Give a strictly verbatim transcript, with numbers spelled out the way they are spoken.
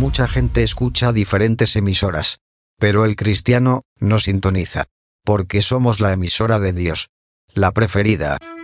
Mucha gente escucha diferentes emisoras. Pero el cristiano no sintoniza. Porque somos la emisora de Dios. La preferida.